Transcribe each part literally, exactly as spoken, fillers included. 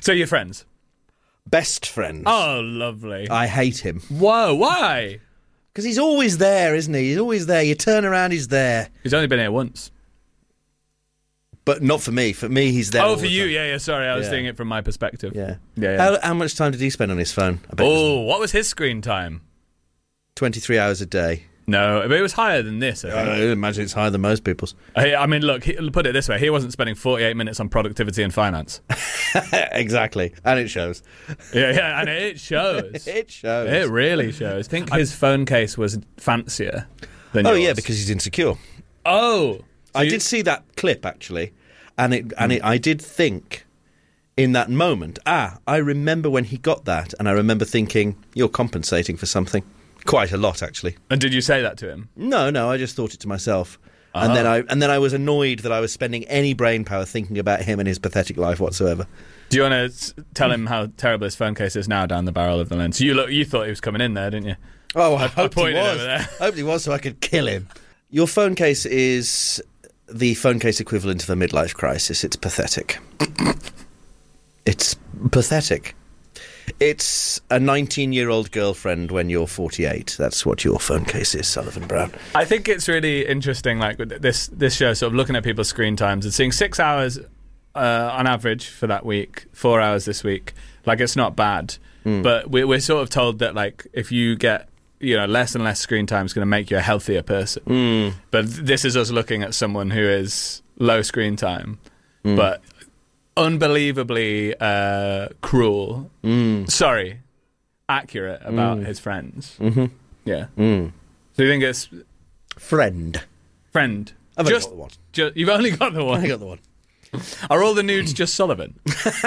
So you're friends? Best friends. Oh, lovely. I hate him. Whoa, why? Because he's always there, isn't he? He's always there. You turn around, he's there. He's only been here once. But not for me. For me, he's there. Oh, all for the you, time. yeah, yeah, sorry. I was Yeah. seeing it from my perspective. Yeah. Yeah, yeah. How, how much time did he spend on his phone? I bet it was Oh, what was his screen time? twenty-three hours a day. No, but it was higher than this, I think. I imagine it's higher than most people's. I, I mean, look, he, put it this way. He wasn't spending forty-eight minutes on productivity and finance. Exactly. And it shows. Yeah, yeah, and it shows. It shows. It really shows. I think his phone case was fancier than Oh, yours. yeah, because he's insecure. Oh. So I you- did see that clip, actually, and it and it, I did think in that moment, ah, I remember when he got that, and I remember thinking, you're compensating for something. Quite a lot, actually. And did you say that to him? No, no, I just thought it to myself. Oh. And then I and then I was annoyed that I was spending any brain power thinking about him and his pathetic life whatsoever. Do you want to tell him how terrible his phone case is now down the barrel of the lens? You look, you thought he was coming in there, didn't you? Oh, I, I hoped he pointed was. over there. I hoped he was so I could kill him. Your phone case is the phone case equivalent of a midlife crisis. It's pathetic. It's pathetic. It's a nineteen-year-old girlfriend when you're forty-eight. That's what your phone case is, Sullivan Brown. I think it's really interesting, like with this this show, sort of looking at people's screen times and seeing six hours uh, on average for that week, four hours this week. Like, it's not bad, Mm. but we're, we're sort of told that, like, if you get, you know, less and less screen time, it's going to make you a healthier person. Mm. But th- this is us looking at someone who is low screen time, Mm. but unbelievably uh, cruel. Mm. Sorry, accurate about Mm. his friends. Mm-hmm. Yeah. Mm. So you think it's Friend. friend? I've only just, got the one. ju- you've only got the one. I got the one. Are all the nudes just Sullivan?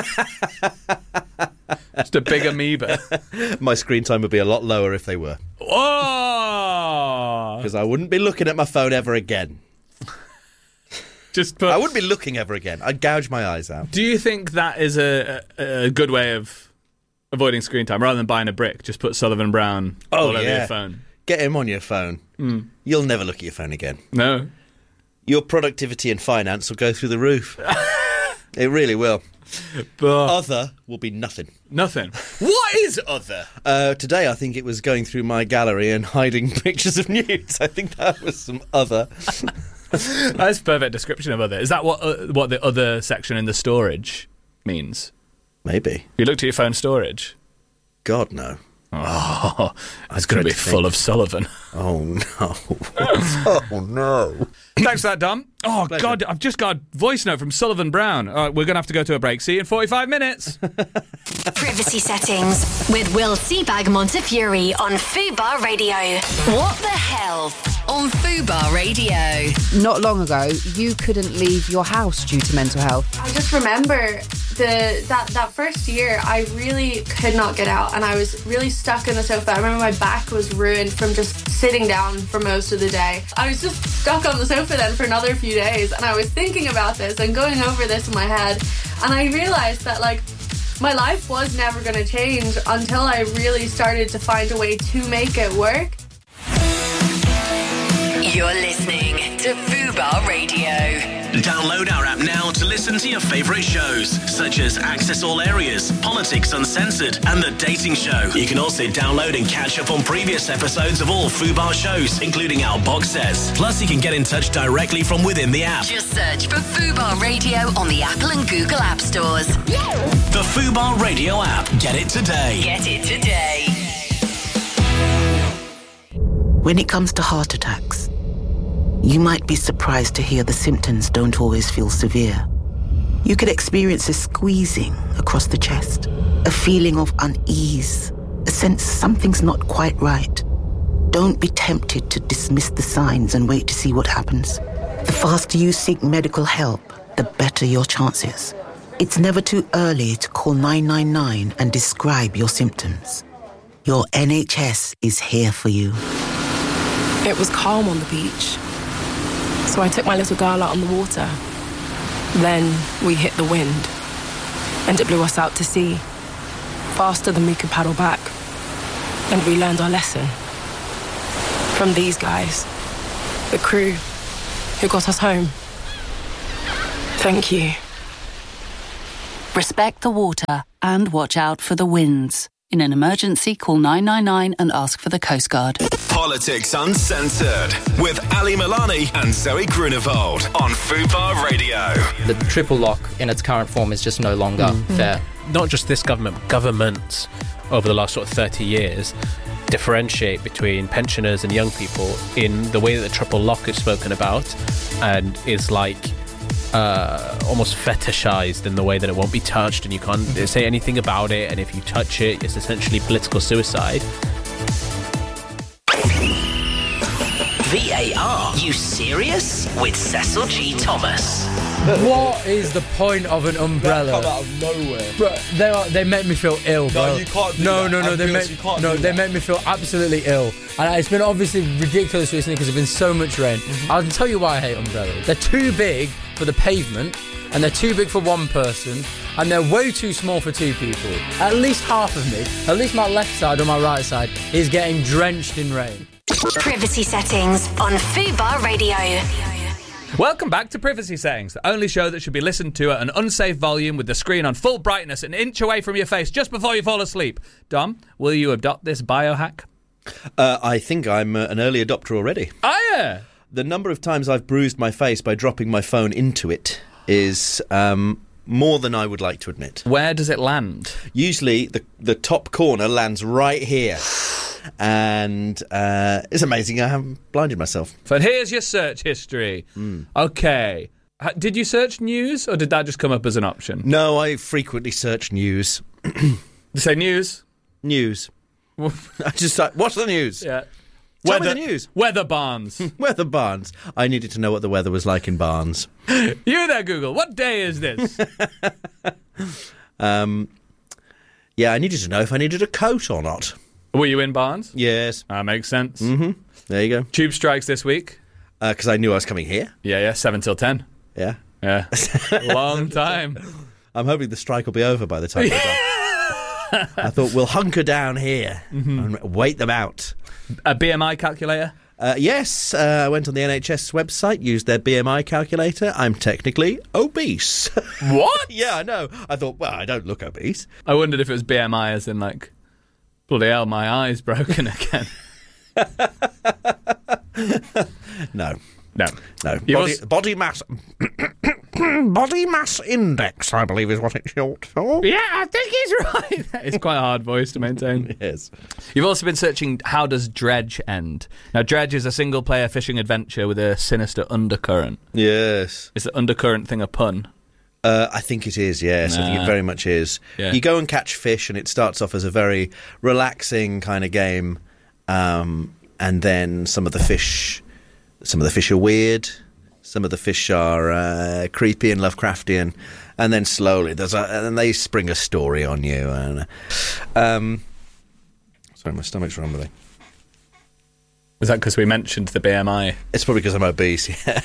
Just a big amoeba. My screen time would be a lot lower if they were. Oh! Because I wouldn't be looking at my phone ever again. Just put. I wouldn't be looking ever again. I'd gouge my eyes out. Do you think that is a, a, a good way of avoiding screen time rather than buying a brick? Just put Sullivan Brown Oh, all over yeah. your phone. Get him on your phone. Mm. You'll never look at your phone again. No. Your productivity and finance will go through the roof. It really will. But Other will be nothing. nothing. What is other? Uh, today, I think it was going through my gallery and hiding pictures of nudes. I think that was some other. That's a perfect description of other. Is that what uh, what the other section in the storage means? Maybe. You looked at your phone storage. God, no. Oh, it's going to be dread to full think. of Sullivan. Oh, no. Oh, no. Thanks for that, Dom. Oh, Pleasure. God, I've just got a voice note from Sullivan Brown. All right, we're going to have to go to a break. See you in forty-five minutes. Privacy settings with Will Seabag Montefiore on Fubar Radio. What the hell on Fubar Radio? Not long ago, you couldn't leave your house due to mental health. I just remember the that, that first year, I really could not get out and I was really stuck in the sofa. I remember my back was ruined from just sitting down for most of the day. I was just stuck on the sofa then for another few days and I was thinking about this and going over this in my head, and I realised that, like, my life was never going to change until I really started to find a way to make it work. You're listening to Fubar Radio. Download our app now to listen to your favourite shows, such as Access All Areas, Politics Uncensored, and The Dating Show. You can also download and catch up on previous episodes of all Fubar shows, including our box sets. Plus, you can get in touch directly from within the app. Just search for Fubar Radio on the Apple and Google App Stores. The Fubar Radio app. Get it today. Get it today. When it comes to heart attacks, you might be surprised to hear the symptoms don't always feel severe. You could experience a squeezing across the chest, a feeling of unease, a sense something's not quite right. Don't be tempted to dismiss the signs and wait to see what happens. The faster you seek medical help, the better your chances. It's never too early to call nine nine nine and describe your symptoms. Your N H S is here for you. It was calm on the beach, so I took my little girl out on the water. Then we hit the wind, and it blew us out to sea, faster than we could paddle back. And we learned our lesson from these guys, the crew who got us home. Thank you. Respect the water and watch out for the winds. In an emergency, call nine nine nine and ask for the Coast Guard. Politics Uncensored with Ali Milani and Zoe Grunewald on Fubar Radio. The triple lock in its current form is just no longer mm. fair. Not just this government, governments over the last sort of thirty years differentiate between pensioners and young people in the way that the triple lock is spoken about and is like uh, almost fetishized in the way that it won't be touched and you can't say anything about it, and if you touch it, it's essentially political suicide. V A R, you serious? With Cecil G. Thomas. What is the point of an umbrella? They come out of nowhere. Bro, they are, they make me feel ill, bro. No, you can't do no, that. No, no, no, they make, you can't no, do they that. make me feel absolutely ill. And it's been obviously ridiculous recently because there's been so much rain. Mm-hmm. I'll tell you why I hate umbrellas. They're too big for the pavement, and they're too big for one person, and they're way too small for two people. At least half of me, at least my left side or my right side, is getting drenched in rain. Privacy Settings on Fubar Radio. Welcome back to Privacy Settings, the only show that should be listened to at an unsafe volume with the screen on full brightness an inch away from your face just before you fall asleep. Dom, will you adopt this biohack? Uh, I think I'm uh, an early adopter already. Oh, yeah. The number of times I've bruised my face by dropping my phone into it is um, more than I would like to admit. Where does it land? Usually the, the top corner lands right here. And uh, it's amazing I haven't blinded myself. But here's your search history. Mm. Okay. H- did you search news, or did that just come up as an option? No, I frequently search news. You say news? News. I just like, what's the news? Yeah. Tell Weather, me the news. Weather Barnes. Weather Barnes. I needed to know what the weather was like in Barnes. You there, Google. What day is this? um, yeah, I needed to know if I needed a coat or not. Were you in Barnes? Yes. That makes sense. Mm-hmm. There you go. Tube strikes this week. Because uh, I knew I was coming here. Yeah, yeah, seven till ten. Yeah. Yeah. Long time. I'm hoping the strike will be over by the time we're done. I thought we'll hunker down here mm-hmm. and wait them out. A B M I calculator? Uh, yes, uh, I went on the N H S website, used their B M I calculator. I'm technically obese. What? Yeah, I know. I thought, well, I don't look obese. I wondered if it was B M I as in, like, bloody hell, my eye's broken again. No. No. No. Body, also... body mass... body mass index, I believe, is what it's short for. Yeah, I think he's right. It's quite a hard voice to maintain. Yes. You've also been searching how does Dredge end. Now, Dredge is a single-player fishing adventure with a sinister undercurrent. Yes. Is the undercurrent thing a pun? Uh, I think it is, yes. Nah. I think it very much is. Yeah. You go and catch fish, and it starts off as a very relaxing kind of game, um, and then some of the fish, some of the fish are weird, some of the fish are uh, creepy and Lovecraftian, and then slowly there's a, and then they spring a story on you. And um, sorry, my stomach's rumbling. Was that because we mentioned the B M I? It's probably because I'm obese. Yeah.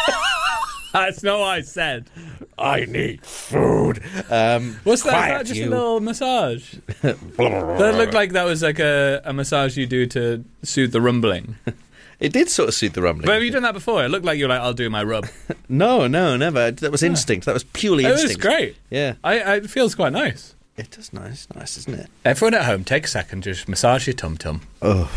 That's not what I said. I need food. Um, What's that? quiet, Is that just you. a little massage? That looked like that was like a, a massage you do to soothe the rumbling. It did sort of soothe the rumbling. But have you done that before? It looked like you were like, I'll do my rub. No, no, never. That was instinct. That was purely instinct. It was great. Yeah. I, I, it feels quite nice. It does nice. Nice, isn't it? Everyone at home, take a second, just massage your tum-tum. Oh.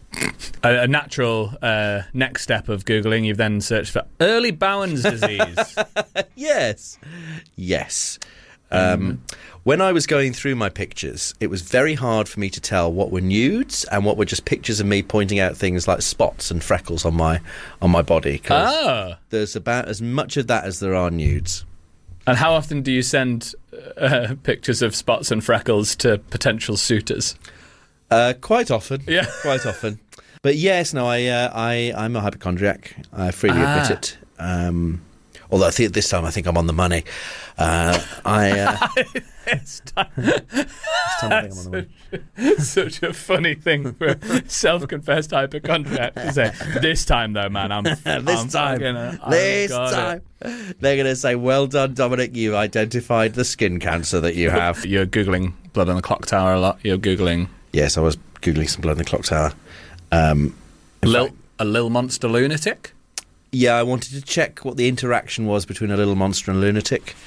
A, a natural uh, next step of Googling, you've then searched for early Bowen's disease. Yes. Yes. Um, when I was going through my pictures, it was very hard for me to tell what were nudes and what were just pictures of me pointing out things like spots and freckles on my on my body. Oh. There's about as much of that as there are nudes. And how often do you send uh, pictures of spots and freckles to potential suitors? Uh, quite often. Yeah. Quite often. But yes, no, I, uh, I, I'm a hypochondriac. I freely ah. admit it. Um, although I think this time I think I'm on the money. Uh, I. Uh, this time, this time I think I'm on the money. Such a funny thing for a self-confessed hypochondriac to say. This time, though, man, I'm. this I'm time. Gonna, this time. It. They're going to say, "Well done, Dominic. You identified the skin cancer that you have." You're googling blood on the clock tower a lot. You're googling. Yes, I was googling some blood on the clock tower. Um, Lil, fact, a little monster lunatic? Yeah, I wanted to check what the interaction was between a little monster and lunatic.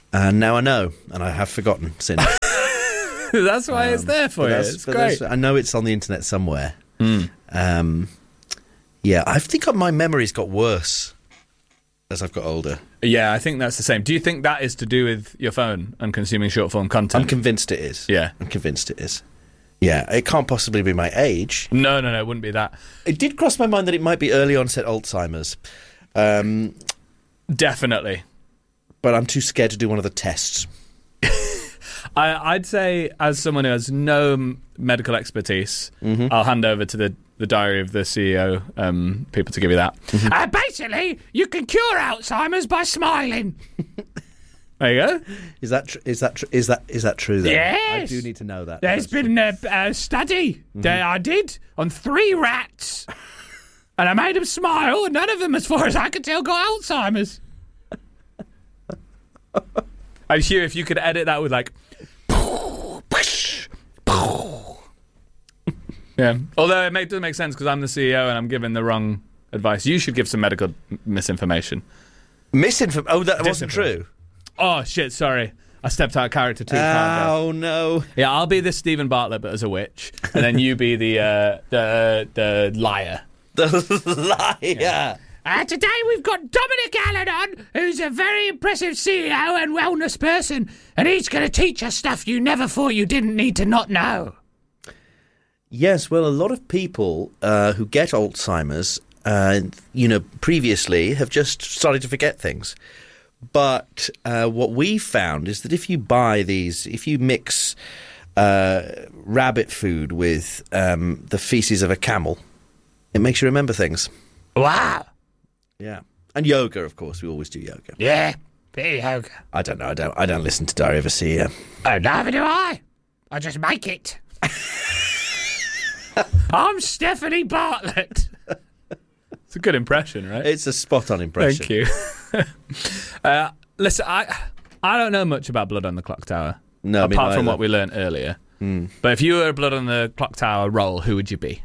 And now I know, and I have forgotten since. That's why um, it's there for you. It's great. I know it's on the internet somewhere. Mm. Um, yeah, I think my memory's got worse as I've got older. Yeah, I think that's the same. Do you think that is to do with your phone and consuming short-form content? I'm convinced it is. Yeah. I'm convinced it is. Yeah, it can't possibly be my age. No, no, no, it wouldn't be that. It did cross my mind that it might be early onset Alzheimer's. Um, Definitely. But I'm too scared to do one of the tests. I, I'd say, as someone who has no m- medical expertise, mm-hmm. I'll hand over to the, the diary of the C E O um, people to give you that. Mm-hmm. Uh, basically, you can cure Alzheimer's by smiling. There you go. Is that tr- is that tr- is that is that true? Then? Yes. I do need to know that. There's That's been a, a study mm-hmm. that I did on three rats, and I made them smile, and none of them, as far as I could tell, got Alzheimer's. And Hugh, if you could edit that with like. Yeah. Although it make, doesn't make sense because I'm the C E O and I'm giving the wrong advice. You should give some medical misinformation. Misinformation? Oh, that wasn't true. Oh, shit, sorry. I stepped out of character too far. Oh, no. Yeah, I'll be the Stephen Bartlett, but as a witch. And then you be the uh, the the liar. The liar. Yeah. Uh, today we've got Dominic Allen on, who's a very impressive C E O and wellness person, and he's going to teach us stuff you never thought you didn't need to not know. Yes, well, a lot of people uh, who get Alzheimer's, uh, you know, previously have just started to forget things. But uh, what we found is that if you buy these, if you mix uh, rabbit food with um, the feces of a camel, it makes you remember things. Wow. Yeah. And yoga, of course. We always do yoga. Yeah, bit of yoga. I don't know. I don't I don't listen to Diary of a C E O. Oh, neither do I. I just make it. I'm Stephanie Bartlett. It's a good impression, right? It's a spot-on impression. Thank you. uh, listen, I I don't know much about Blood on the Clock Tower. No, apart from what we learnt earlier. Mm. But if you were a Blood on the Clock Tower role, who would you be?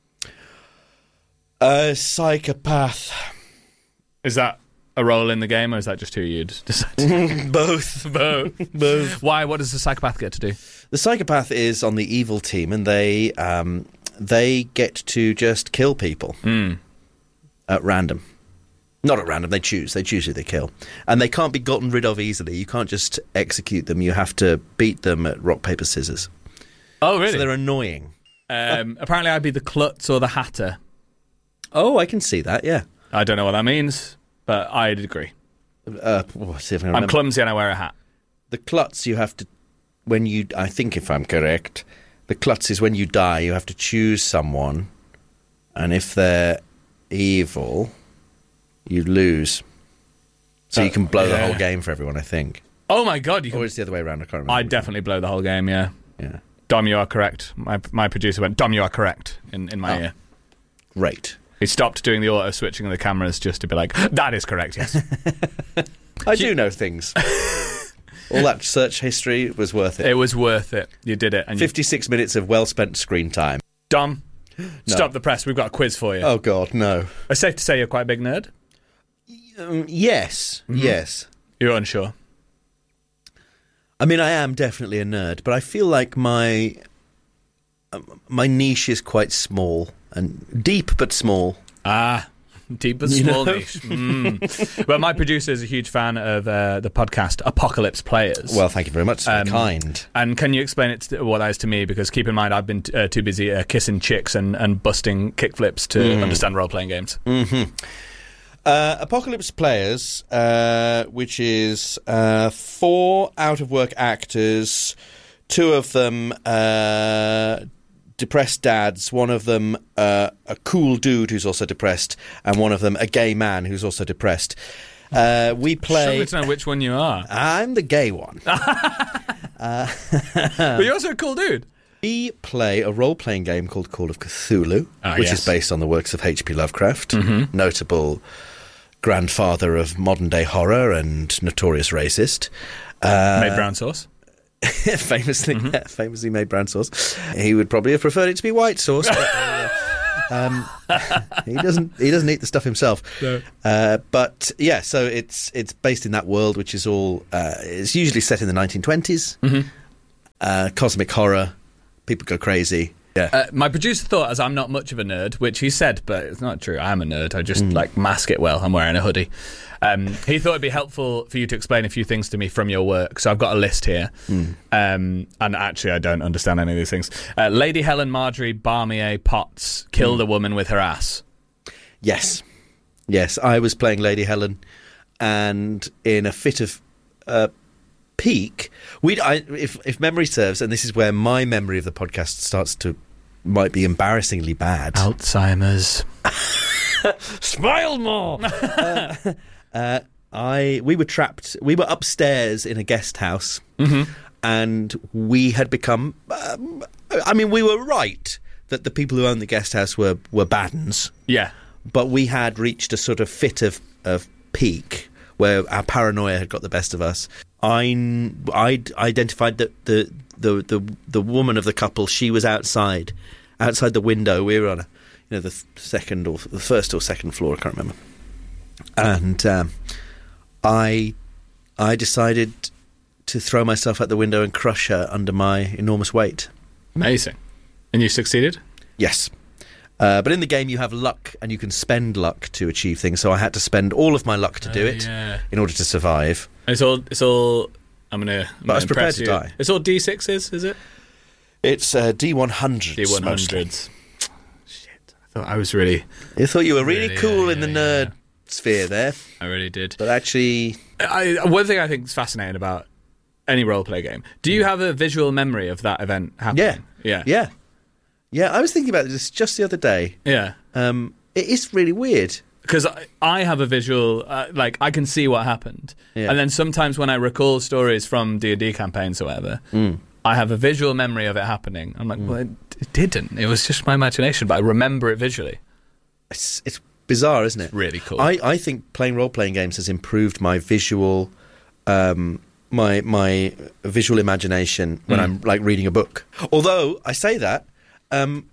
A psychopath. Is that a role in the game, or is that just who you'd decide? Both. Both. Both. Why? What does the psychopath get to do? The psychopath is on the evil team, and they um, they get to just kill people mm. at random. Not at random. They choose. They choose who they kill, and they can't be gotten rid of easily. You can't just execute them. You have to beat them at rock paper scissors. Oh, really? So they're annoying. Um, apparently, I'd be the Klutz or the Hatter. Oh, I can see that. Yeah. I don't know what that means, but I'd agree. Uh, well, see if I I'm clumsy and I wear a hat. The klutz you have to, when you, I think if I'm correct, the klutz is when you die, you have to choose someone, and if they're evil, you lose. So oh, you can blow yeah. the whole game for everyone, I think. Oh my god! You or can... it's the other way around, I can't remember. I'd definitely blow the whole game, yeah. Yeah. Dom, you are correct. My my producer went, Dom, you are correct, in, in my oh. ear. Great. He stopped doing the auto switching of the cameras just to be like, that is correct, yes. I do know things. All that search history was worth it. It was worth it. You did it. And fifty-six you... minutes of well-spent screen time. Dom, no. Stop the press. We've got a quiz for you. Oh, God, no. It's safe to say you're quite a big nerd? Um, yes, mm-hmm. yes. You're unsure? I mean, I am definitely a nerd, but I feel like my um, my niche is quite small. And deep but small. Ah, deep but small you know? niche. Mm. Well, my producer is a huge fan of uh, the podcast Apocalypse Players. Well, thank you very much. It's very um, kind. And can you explain it to, what that is to me? Because keep in mind, I've been t- uh, too busy uh, kissing chicks and, and busting kickflips to mm. understand role-playing games. Mm-hmm. Uh, Apocalypse Players, uh, which is uh, four out-of-work actors, two of them... Uh, depressed dads, one of them uh, a cool dude who's also depressed, and one of them a gay man who's also depressed. Uh, we play... Struggling to know which one you are. I'm the gay one. uh, but you're also a cool dude. We play a role-playing game called Call of Cthulhu, oh, which yes. is based on the works of H P Lovecraft, mm-hmm. notable grandfather of modern-day horror and notorious racist. Uh, Made brown sauce. famously, mm-hmm. yeah, famously made brown sauce. He would probably have preferred it to be white sauce. But, uh, Um, he doesn't. He doesn't eat the stuff himself. No. Uh, but yeah, so it's it's based in that world, which is all. Uh, it's usually set in the nineteen twenties. Mm-hmm. Uh, cosmic horror. People go crazy. Yeah. Uh, my producer thought, as I'm not much of a nerd, which he said, but it's not true. I am a nerd. I just Mm. like mask it well. I'm wearing a hoodie. Um, he thought it'd be helpful for you to explain a few things to me from your work. So I've got a list here. Mm. Um, and actually, I don't understand any of these things. Uh, Lady Helen Marjorie Barmier Potts killed Mm. a woman with her ass. Yes. Yes. I was playing Lady Helen, and in a fit of uh, pique, we. If if memory serves, and this is where my memory of the podcast starts to might be embarrassingly bad. Alzheimer's. Smile more. uh, uh, I we were trapped. We were upstairs in a guest house, Mm-hmm. and we had become. Um, I mean, we were right that the people who owned the guest house were were bad uns. Yeah. But we had reached a sort of fit of of peak where our paranoia had got the best of us. I I identified that the the the the woman of the couple. She was outside, outside the window. We were on a. You know, the th- second or the first or second floor, I can't remember. And um, I, I decided to throw myself out the window and crush her under my enormous weight. Amazing. And you succeeded? Yes. Uh, but in the game, you have luck, and you can spend luck to achieve things. So I had to spend all of my luck to do Oh, it yeah. in order to survive. It's all. It's all. I'm gonna. I'm But I was gonna prepared impress to you. die. It's all D sixes, is it? It's uh, D one hundreds. D one hundreds. Shit. I thought I was really. You thought you were really, Really, cool yeah, in the yeah, nerd yeah. sphere there, I really did. but actually, I, one thing I think is fascinating about any role-play game. Do you have a visual memory of that event happening? yeah, Yeah. yeah, yeah. I was thinking about this just the other day. Yeah. Um, it is really weird. Because I, I have a visual, uh, like, I can see what happened. Yeah. And then sometimes when I recall stories from D and D campaigns or whatever, Mm. I have a visual memory of it happening. I'm like, well, it, it didn't. It was just my imagination, but I remember it visually. It's, it's bizarre, isn't it? Really cool. I, I think playing role-playing games has improved my visual, um, my my visual imagination when Mm. I'm like reading a book. Although I say that, um,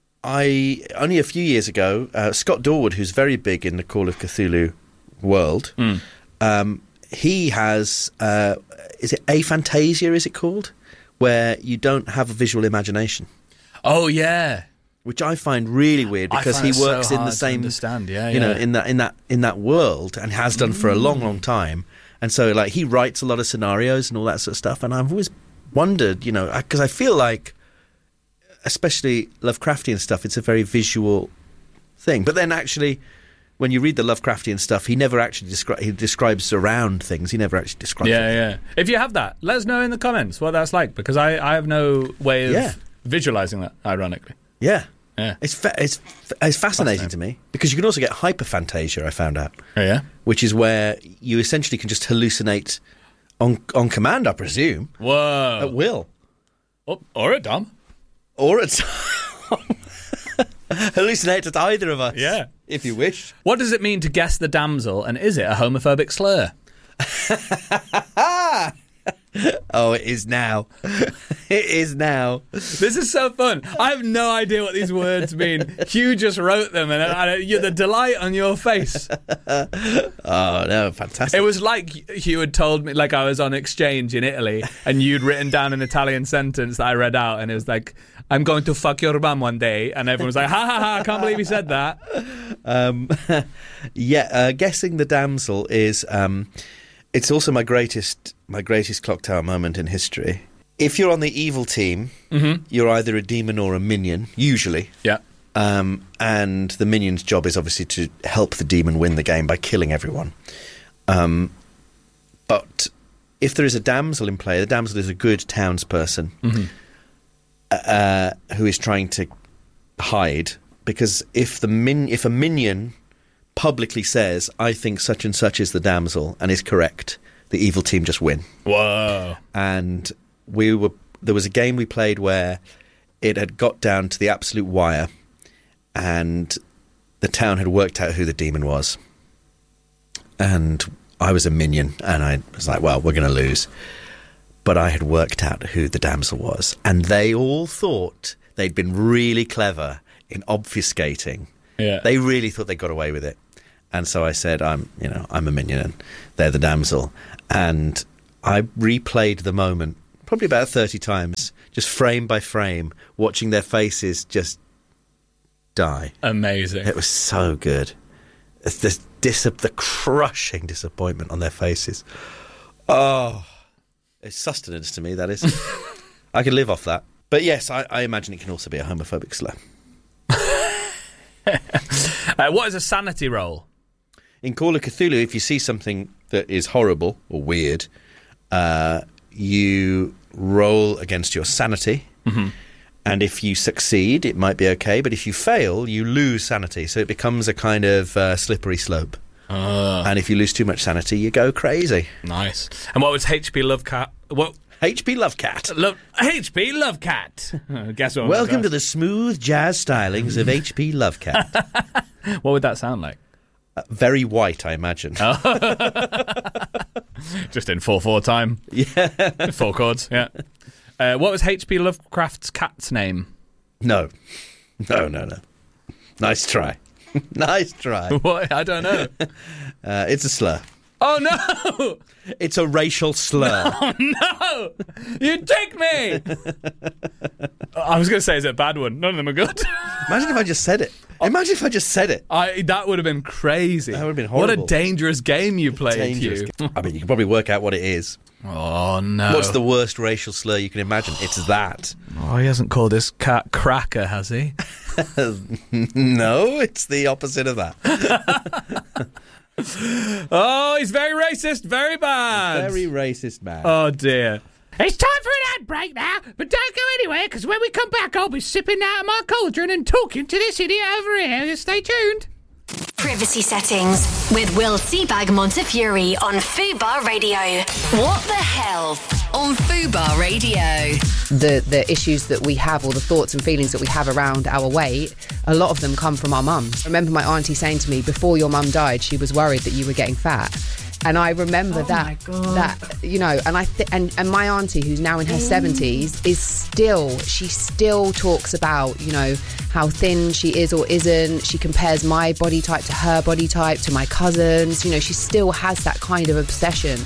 I only a few years ago, uh, Scott Dorward, who's very big in the Call of Cthulhu world, Mm. um, he has uh, is it aphantasia? Is it called? Where you don't have a visual imagination. Oh, yeah. Which I find really weird I because find he it so works in hard the to same, understand. Yeah, you know, yeah. in that in that in that world, and has done for a long, long time. And so, like, he writes a lot of scenarios and all that sort of stuff. And I've always wondered, you know, because I feel like, especially Lovecraftian stuff, it's a very visual thing. But then, actually, when you read the Lovecraftian stuff, he never actually describes. He describes around things. He never actually describes. Yeah, them. yeah. If you have that, let us know in the comments what that's like, because I, I have no way of Yeah. visualizing that, ironically. Yeah. Yeah. It's fa- it's it's fascinating to me because you can also get hyperphantasia. I found out. Oh, yeah? Which is where you essentially can just hallucinate on on command, I presume, Whoa. at will, Oh, or a Dom. or at hallucinate at either of us. Yeah. if you wish. What does it mean to guess the damsel, and is it a homophobic slur? Oh, it is now. It is now. This is so fun. I have no idea what these words mean. Hugh just wrote them, and I, you, the delight on your face. Oh, no, fantastic. It was like Hugh had told me, like I was on exchange in Italy, and you'd written down an Italian sentence that I read out, and it was like, I'm going to fuck your mum one day, and everyone was like, ha ha ha, I can't believe he said that. Um, yeah, uh, guessing the damsel is... Um, it's also my greatest my greatest clock tower moment in history. If you're on the evil team, mm-hmm. you're either a demon or a minion, usually. Yeah. Um, and the minion's job is obviously to help the demon win the game by killing everyone. Um, but if there is a damsel in play, the damsel is a good townsperson mm-hmm. uh, who is trying to hide. Because if the min- if a minion publicly says, I think such and such is the damsel, and is correct, the evil team just win. Whoa. And we were there was a game we played where it had got down to the absolute wire, and the town had worked out who the demon was. And I was a minion, and I was like, well, we're going to lose. But I had worked out who the damsel was, and they all thought they'd been really clever in obfuscating. Yeah. They really thought they got away with it. And so I said, I'm, you know, I'm a minion and they're the damsel. And I replayed the moment probably about thirty times, just frame by frame, watching their faces just die. Amazing. It was so good. It's this dis- the crushing disappointment on their faces. Oh, it's sustenance to me, that is. I can live off that. But yes, I, I imagine it can also be a homophobic slur. uh, what is a sanity roll? In Call of Cthulhu, if you see something that is horrible or weird, uh, you roll against your sanity. Mm-hmm. And if you succeed, it might be okay. But if you fail, you lose sanity. So it becomes a kind of uh, slippery slope. Uh, and if you lose too much sanity, you go crazy. Nice. And what was H P Lovecat? What? H P Lovecat. Lo- H P Lovecat. Uh, guess what? Welcome to the smooth jazz stylings of H P Lovecat. What would that sound like? Uh, very white, I imagine. Oh. Just in four four time. Yeah. Four chords, yeah. Uh, what was H P Lovecraft's cat's name? No. No, no, no. Nice try. Nice try. What? I don't know. uh, it's a slur. Oh, no! It's a racial slur. Oh, no! You dick me! I was going to say, is it a bad one? None of them are good. Imagine if I just said it. Imagine if I just said it. I, that would have been crazy. That would have been horrible. What a dangerous game you played, Dangerous you. game. I mean, you can probably work out what it is. Oh, no. What's the worst racial slur you can imagine? It's that. Oh, he hasn't called his cat Cracker, has he? No, it's the opposite of that. Oh, he's very racist, very bad. Very racist man. Oh, dear. It's time for an ad break now, but don't go anywhere, because when we come back, I'll be sipping out of my cauldron and talking to this idiot over here. Stay tuned. Privacy Settings with Will Seabag Montefiore on Fubar Radio. What the hell on Fubar Radio? The the issues that we have, or the thoughts and feelings that we have around our weight, a lot of them come from our mums. I remember my auntie saying to me, before your mum died, she was worried that you were getting fat. And I remember Oh that, my God. that you know, and I th- and and my auntie, who's now in her seventies, is still she still talks about, you know, how thin she is or isn't. She compares my body type to her body type, to my cousins. You know, she still has that kind of obsession.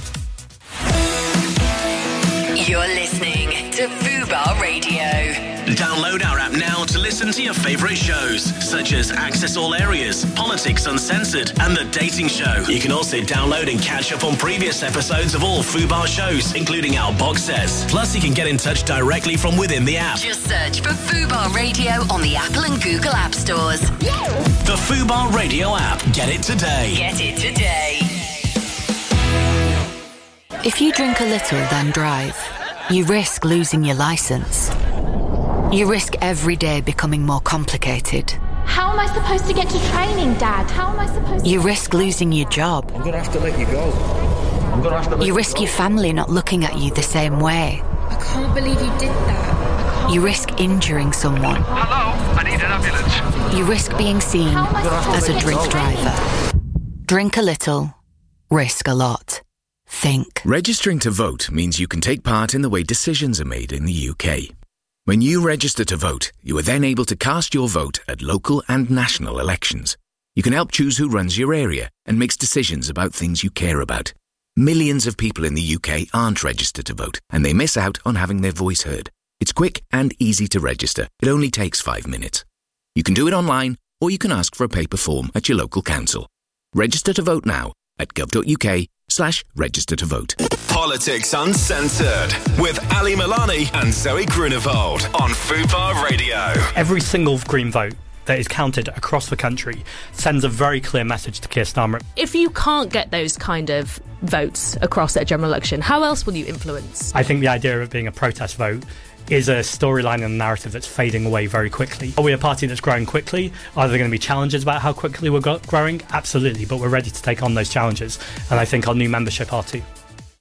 You're listening to Fubar Radio. Download our app now to listen to your favourite shows, such as Access All Areas, Politics Uncensored, and The Dating Show. You can also download and catch up on previous episodes of all Fubar shows, including our box sets. Plus, you can get in touch directly from within the app. Just search for Fubar Radio on the Apple and Google App Stores. The Fubar Radio app. Get it today. Get it today. If you drink a little, then drive, you risk losing your license. You risk every day becoming more complicated. How am I supposed to get to training, Dad? How am I supposed to... You risk losing your job. I'm going to have to let you go. I'm going to have to let You you risk go. your family not looking at you the same way. I can't believe you did that. You risk injuring someone. Hello, I need an ambulance. You risk being seen How am I supposed as to a get drink to training? driver. Drink a little, risk a lot. Think. Registering to vote means you can take part in the way decisions are made in the U K. When you register to vote, you are then able to cast your vote at local and national elections. You can help choose who runs your area and makes decisions about things you care about. Millions of people in the U K aren't registered to vote, and they miss out on having their voice heard. It's quick and easy to register. It only takes five minutes. You can do it online, or you can ask for a paper form at your local council. Register to vote now at gov.uk slash register to vote. Politics Uncensored with Ali Milani and Zoe Grunewald on Fubar Radio. Every single Green vote that is counted across the country sends a very clear message to Keir Starmer. If you can't get those kind of votes across at a general election, how else will you influence? I think the idea of it being a protest vote is a storyline and a narrative that's fading away very quickly. Are we a party that's growing quickly? Are there going to be challenges about how quickly we're go- growing? Absolutely, but we're ready to take on those challenges, and I think our new membership are too.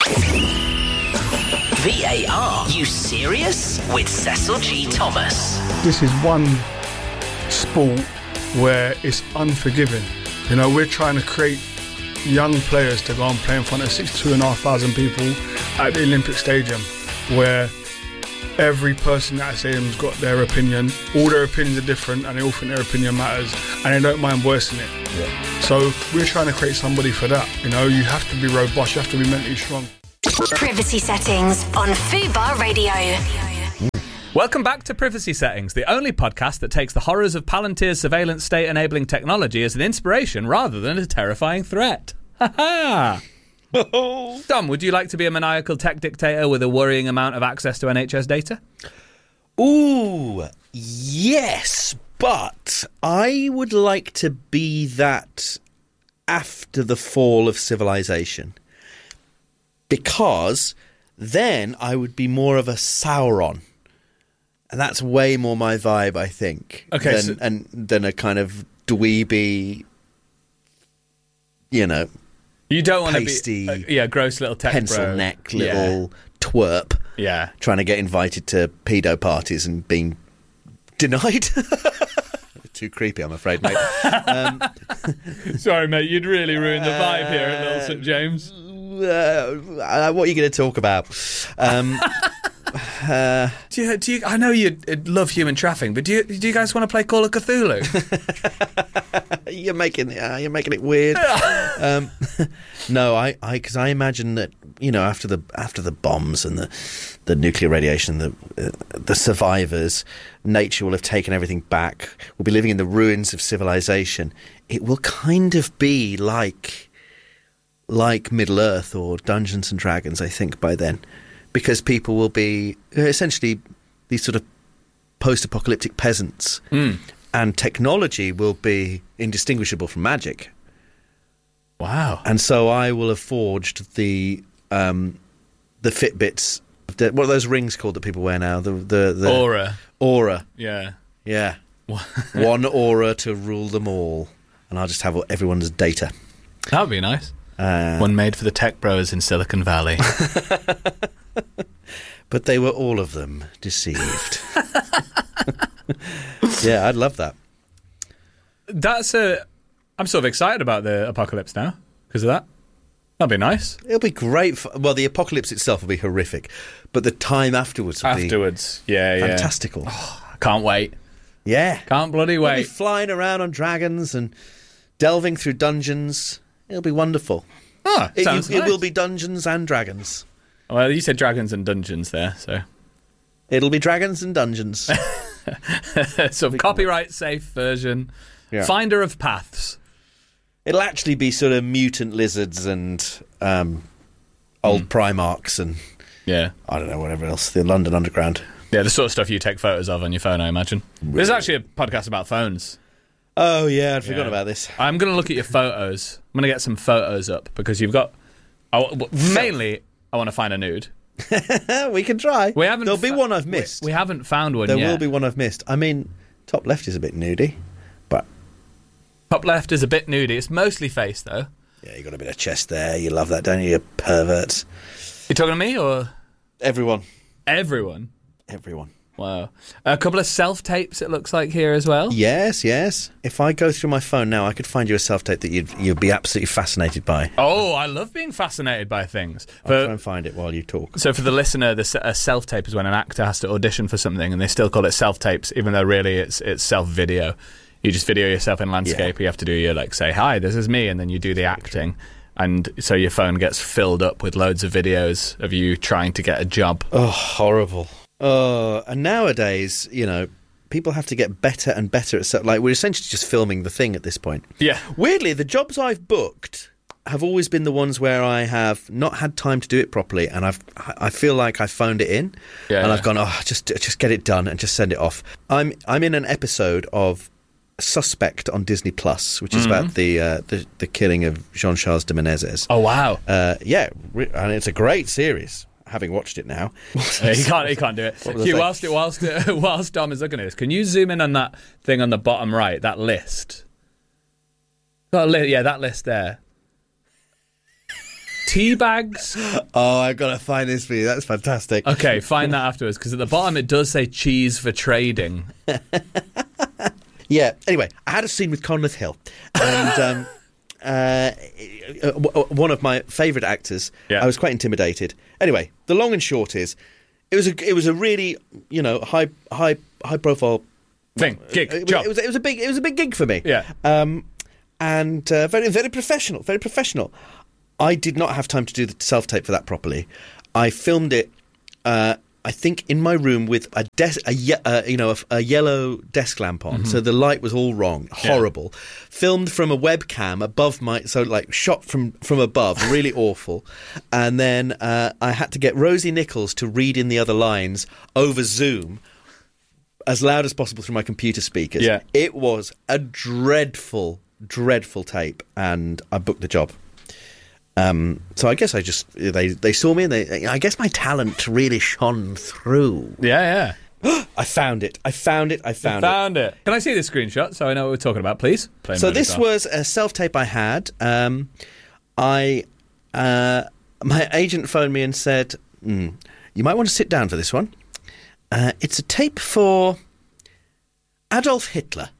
V A R, you serious? With Cecil G. Thomas. This is one sport where it's unforgiving. You know, we're trying to create young players to go and play in front of sixty-two and a half thousand people at the Olympic Stadium, where every person at S A M's got their opinion. All their opinions are different, and they all think their opinion matters, and they don't mind voicing it. Yeah. So we're trying to create somebody for that. You know, you have to be robust, you have to be mentally strong. Privacy Settings on Fubar Radio. Welcome back to Privacy Settings, the only podcast that takes the horrors of Palantir's surveillance state-enabling technology as an inspiration rather than a terrifying threat. Ha ha! Dom, would you like to be a maniacal tech dictator with a worrying amount of access to N H S data? Ooh, yes, but I would like to be that after the fall of civilization. Because then I would be more of a Sauron. And that's way more my vibe, I think, okay, than, so- and, than a kind of dweeby, you know, You don't want to pasty, be... Uh, yeah, gross little tech pencil bro. neck, Yeah. little twerp. Yeah. Trying to get invited to pedo parties and being denied. Too creepy, I'm afraid, mate. um, Sorry, mate, you'd really ruin the vibe here at Little Saint James. Uh, what are you going to talk about? Um, uh, do you, do you, I know you love human trafficking, but do you, do you guys want to play Call of Cthulhu? you're making uh, you're making it weird. um, no, I because I, I imagine that, you know, after the after the bombs and the the nuclear radiation, the uh, the survivors, nature will have taken everything back. We'll be living in the ruins of civilization. It will kind of be like. like Middle Earth or Dungeons and Dragons, I think, by then. Because people will be essentially these sort of post-apocalyptic peasants. Mm. And technology will be indistinguishable from magic. Wow. And so I will have forged the um, the Fitbits. The, what are those rings called that people wear now? The, the, the Aura. Aura. Yeah. Yeah. One aura to rule them all. And I'll just have everyone's data. That would be nice. Uh, One made for the tech bros in Silicon Valley. But they were all of them deceived. Yeah, I'd love that. That's a... I'm sort of excited about the apocalypse now because of that. That'd be nice. It'll be great. For, well, the apocalypse itself will be horrific, but the time afterwards will Afterwards, be yeah, yeah. fantastical. Oh, I can't wait. Yeah. Can't bloody We'll wait. be flying around on dragons and delving through dungeons. It'll be wonderful. Oh, it, sounds it, it nice. will be Dungeons and Dragons. Well, you said dragons and dungeons there, so... It'll be Dragons and Dungeons. Some copyright-safe version. Yeah. Finder of paths. It'll actually be sort of mutant lizards and um, old mm. Primarchs and... Yeah. I don't know, whatever else. The London Underground. Yeah, the sort of stuff you take photos of on your phone, I imagine. Really? There's actually a podcast about phones. Oh, yeah, I'd forgotten yeah. about this. I'm going to look at your photos. I'm going to get some photos up because you've got... I, mainly, I want to find a nude. We can try. We haven't. There'll be one I've missed. We, we haven't found one there yet. There will be one I've missed. I mean, top left is a bit nudie, but... Top left is a bit nudie. It's mostly face, though. Yeah, you got a bit of chest there. You love that, don't you, you perverts? You talking to me or... Everyone. Everyone? Everyone. Wow. A couple of self-tapes, it looks like, here as well. Yes, yes. If I go through my phone now, I could find you a self-tape that you'd, you'd be absolutely fascinated by. Oh, I love being fascinated by things. I'll for, try and find it while you talk. So for the listener, the, a self-tape is when an actor has to audition for something and they still call it self-tapes, even though really it's it's self-video. You just video yourself in landscape. Yeah. You have to do your, like, say, hi, this is me, and then you do the acting. And so your phone gets filled up with loads of videos of you trying to get a job. Oh, horrible. Oh, and nowadays, you know, people have to get better and better at stuff. Like, we're essentially just filming the thing at this point. Yeah. Weirdly, the jobs I've booked have always been the ones where I have not had time to do it properly, and I've I feel like I phoned it in, yeah, and yeah. I've gone, oh, just just get it done and just send it off. I'm I'm in an episode of Suspect on Disney Plus, which is mm-hmm. about the, uh, the the killing of Jean-Charles de Menezes. Oh wow! Uh, yeah, and it's a great series. Having watched it now, yeah, he can't. He can't do it. Hugh, whilst it, whilst it, whilst Dom is looking at this, can you zoom in on that thing on the bottom right? That list. Got a li- yeah, that list there. Tea bags. Oh, I've got to find this for you. That's fantastic. Okay, find that afterwards because at the bottom it does say cheese for trading. Yeah. Anyway, I had a scene with Conleth Hill, and. Um, Uh, one of my favourite actors. Yeah. I was quite intimidated. Anyway, the long and short is, it was a it was a really you know high high high profile thing gig it, job. It was it was a big it was a big gig for me. Yeah. Um, and uh, very very professional, very professional. I did not have time to do the self tape for that properly. I filmed it. Uh, I think in my room with a des- a ye- uh, you know a, a yellow desk lamp on, Mhm. so the light was all wrong, horrible. Yeah. Filmed from a webcam above my, so like shot from from above, really awful. And then uh, I had to get Rosie Nichols to read in the other lines over Zoom, as loud as possible through my computer speakers. Yeah. It was a dreadful, dreadful tape, and I booked the job. Um, so I guess I just they they saw me and they I guess my talent really shone through. Yeah, yeah. I found it. I found it. I found, you found it. it. Can I see this screenshot so I know what we're talking about, please? Play so this off. was a self tape I had. Um, I uh, my agent phoned me and said, mm, "You might want to sit down for this one. Uh, it's a tape for Adolf Hitler."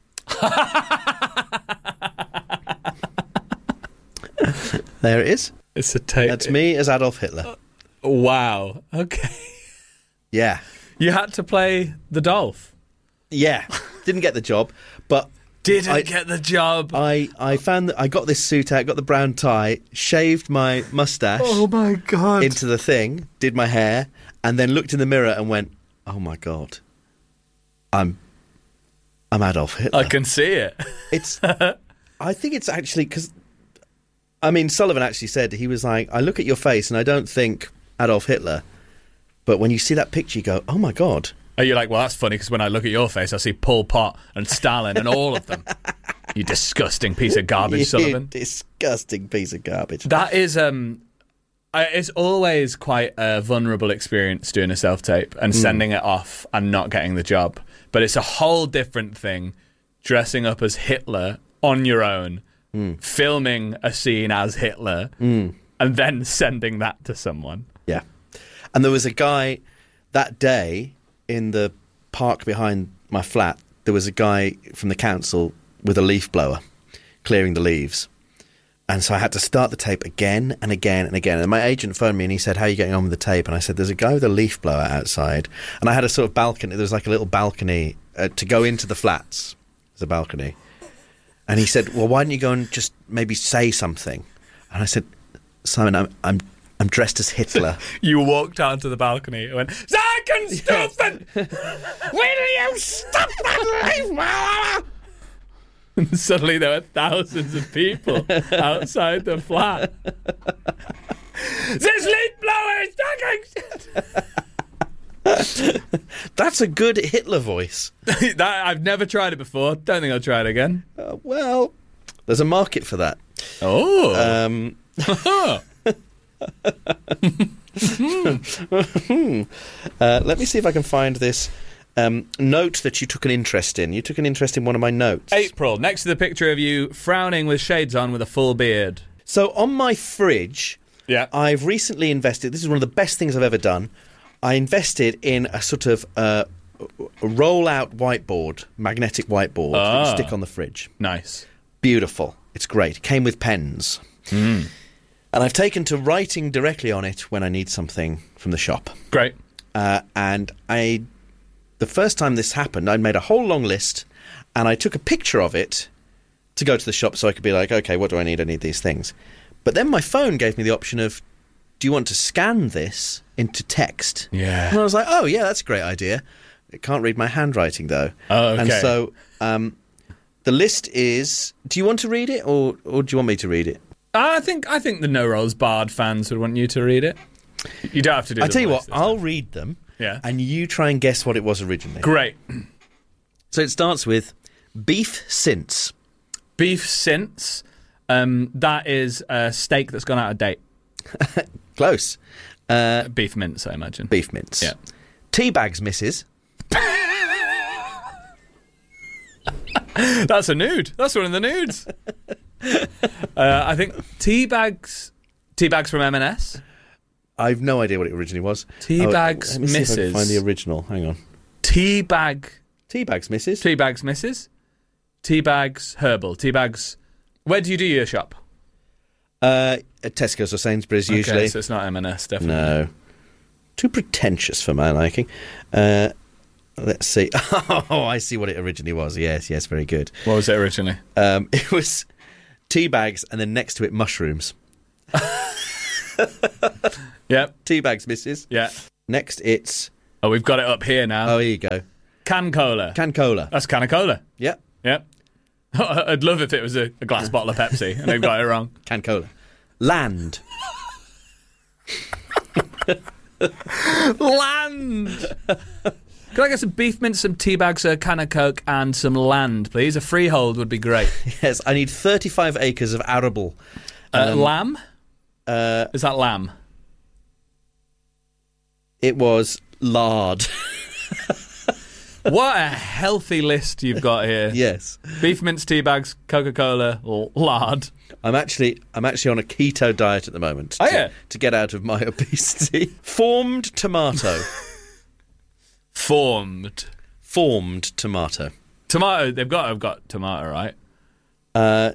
There it is. It's a tape. That's me as Adolf Hitler. Uh, wow. Okay. Yeah. You had to play the Dolph. Yeah. Didn't get the job, but didn't I, get the job. I, I found that I got this suit out, got the brown tie, shaved my mustache. Oh my God. Into the thing, did my hair, and then looked in the mirror and went, "Oh my God, I'm, I'm Adolf Hitler." I can see it. It's. I think it's actually because. I mean, Sullivan actually said, he was like, "I look at your face and I don't think Adolf Hitler, but when you see that picture, you go, oh my God." Are you like, well, that's funny because when I look at your face, I see Pol Pot and Stalin and all of them. You disgusting piece of garbage, You Sullivan. disgusting piece of garbage. That is, um, I, it's always quite a vulnerable experience doing a self-tape and Mm. sending it off and not getting the job. But it's a whole different thing dressing up as Hitler on your own, Mm. filming a scene as Hitler, Mm. and then sending that to someone. Yeah. And there was a guy that day in the park behind my flat, there was a guy from the council with a leaf blower clearing the leaves. And so I had to start the tape again and again and again. And my agent phoned me and he said, "How are you getting on with the tape?" And I said, "There's a guy with a leaf blower outside." And I had a sort of balcony. There was like a little balcony uh, to go into the flats. There's a balcony. And he said, "Well, why don't you go and just maybe say something?" And I said, "Simon, I'm I'm, I'm dressed as Hitler." You walked onto the balcony and went, "Zagenstufen! Will you stop that leaf blower?" And suddenly there were thousands of people outside the flat. "This leaf blower is talking!" That's a good Hitler voice. that, I've never tried it before. Don't think I'll try it again. Uh, well, there's a market for that. Oh. Um, uh, let me see if I can find this um, note that you took an interest in. You took an interest in one of my notes. April, next to the picture of you frowning with shades on with a full beard. So on my fridge, yeah, I've recently invested. This is one of the best things I've ever done. I invested in a sort of uh, roll-out whiteboard, magnetic whiteboard that Ah. you stick on the fridge. Nice. Beautiful. It's great. It came with pens. Mm. And I've taken to writing directly on it when I need something from the shop. Great. Uh, and I, the first time this happened, I made a whole long list and I took a picture of it to go to the shop so I could be like, okay, what do I need? I need these things. But then my phone gave me the option of, do you want to scan this into text? Yeah. And I was like, oh, yeah, that's a great idea. It can't read my handwriting, though. Oh, okay. And so um, the list is, do you want to read it or, or do you want me to read it? I think I think the No Rolls Bard fans would want you to read it. You don't have to do I the tell you voice what, I'll read them Yeah. and you try and guess what it was originally. Great. So it starts with beef since. Beef since. Um, that is a steak that's gone out of date. Close. Uh, beef mince, I imagine. Beef mince. Yeah. Teabags, missus. That's a nude. That's one of the nudes. uh, I think Teabags, Teabags from M and S. I've no idea what it originally was. Teabags, oh, let me see if I can missus. find the original. Hang on. Teabag. Teabags, missus. Teabags, missus. Teabags, herbal. Teabags. Where do you do your shop? Uh, at Tesco's or Sainsbury's Okay, usually. so it's not M and S, definitely. No. too pretentious for my liking. Uh, let's see. Oh, I see what it originally was. Yes, yes, very good. What was it originally? Um, it was tea bags and then next to it mushrooms. Yep. Tea bags, missus. Yeah. Next, it's... Oh, we've got it up here now. Oh, here you go. Can cola. Can cola. That's can of cola. Yep. Yep. I'd love if it was a, a glass bottle of Pepsi and they've got it wrong. Can cola. Land. Land. Could I get some beef mince, some tea bags, a can of Coke, and some land, please? A freehold would be great. Yes, I need thirty-five acres of arable. Uh, um, lamb? Uh, Is that lamb? It was lard. What a healthy list you've got here. Yes. Beef mince, tea bags, Coca-Cola, l- lard. I'm actually I'm actually on a keto diet at the moment. Oh, to, yeah? to get out of my obesity. Formed tomato. Formed. Formed tomato. Tomato, they've got, I've got tomato, right? Uh,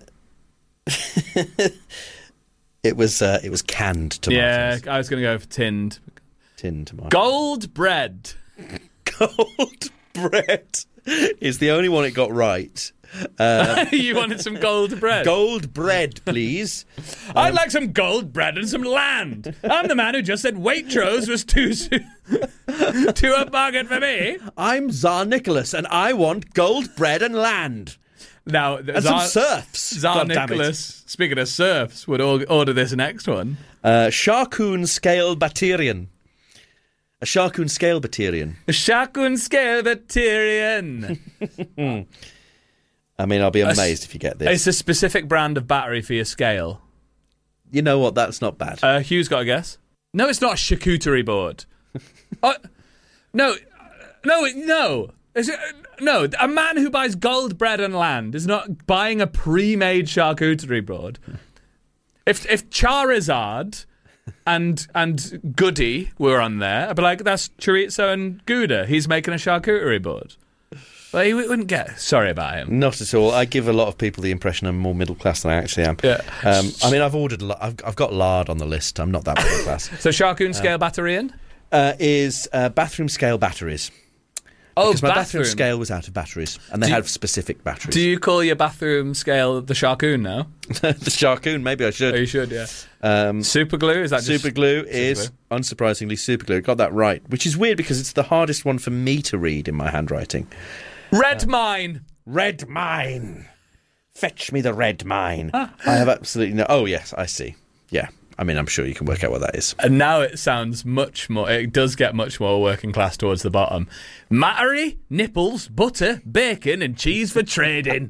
it was uh, it was canned tomatoes. Yeah, I was going to go for tinned. Tinned tomato. Gold bread. Gold bread is the only one it got right. Uh, you wanted some gold bread? Gold bread, please. I'd um, like some gold bread and some land. I'm the man who just said Waitrose was too too up market for me. I'm Tsar Nicholas, and I want gold bread and land. Now, and Tsar, some serfs. Tsar Nicholas, speaking of serfs, would order this next one. Uh, Sharkoon scale Batirian. A Sharkoon scale Batirian. A Sharkoon scale Batirian. I mean, I'll be amazed a, if you get this. It's a specific brand of battery for your scale. You know what? That's not bad. Uh, Hugh's got a guess. No, it's not a charcuterie board. uh, no, no, no. Is it, no, a man who buys gold bread and land is not buying a pre-made charcuterie board. If if Charizard and and Goody were on there, I'd be like, that's Chorizo and Gouda. He's making a charcuterie board. But he wouldn't get... Sorry about him. Not at all. I give a lot of people the impression I'm more middle class than I actually am. Yeah. Um, I mean, I've ordered... A lot, I've, I've got lard on the list. I'm not that middle class. So Sharkoon scale um, Batterian? Uh, is uh, bathroom scale batteries. Oh, because my bathroom. bathroom scale was out of batteries, and they do have you, specific batteries. Do you call your bathroom scale the Sharkoon now? The Sharkoon, maybe I should. Oh, you should, yeah. Um, super glue, is that just... Super glue is, super glue? Unsurprisingly, super glue. Got that right, which is weird because it's the hardest one for me to read in my handwriting. Red uh, mine. Red mine. Fetch me the red mine. I have absolutely no... Oh, yes, I see. Yeah. I mean, I'm sure you can work out what that is. And now it sounds much more... It does get much more working class towards the bottom. Mattery, nipples, butter, bacon and cheese for trading.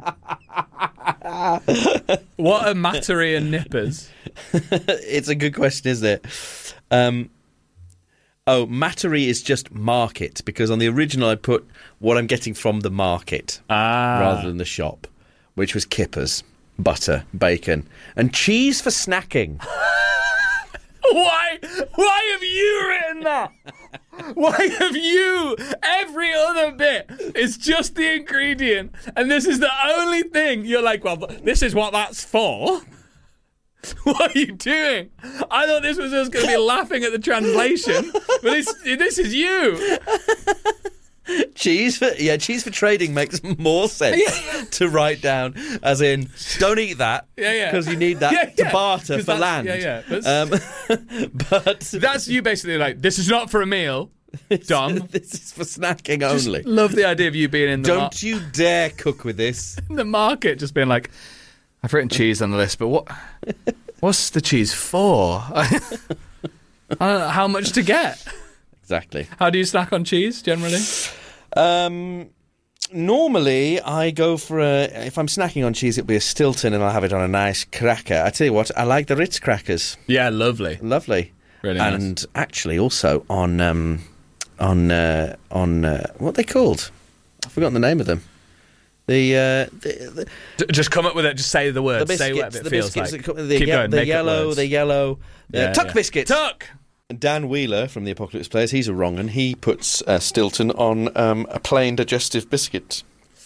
What are Mattery and nippers? It's a good question, isn't it? Um... Oh, Mattery is just market, because on the original I put what I'm getting from the market ah. rather than the shop, which was kippers, butter, bacon, and cheese for snacking. Why? Why have you written that? Why have you? Every other bit is just the ingredient, and this is the only thing. You're like, well, this is what that's for. What are you doing? I thought this was us going to be laughing at the translation, but this, this is you. Cheese for yeah, cheese for trading makes more sense yeah. to write down, as in don't eat that yeah, yeah. because you need that yeah, yeah. to barter for land. Yeah, yeah. But, um, but that's you basically like, this is not for a meal, Dom. This is for snacking only. Just love the idea of you being in the Don't mar- you dare cook with this. In the market, just being like, I've written cheese on the list, but what? What's the cheese for? I don't know how much to get. Exactly. How do you snack on cheese generally? Um, normally, I go for a. If I'm snacking on cheese, it'll be a Stilton, and I'll have it on a nice cracker. I tell you what, I like the Ritz crackers. Yeah, lovely, lovely. Really nice. And actually, also on um, on uh, on uh, what are they called? I've forgotten the name of them. The, uh, the, the just come up with it. Just say the word. The biscuits, say what it the feels biscuits, like. The, Keep ye- going. the Make yellow, the yellow, uh, yeah, Tuck yeah. biscuits. Tuck. Dan Wheeler from the Apocalypse Players, he's a wrong un. He puts uh, Stilton on um, a plain digestive biscuit.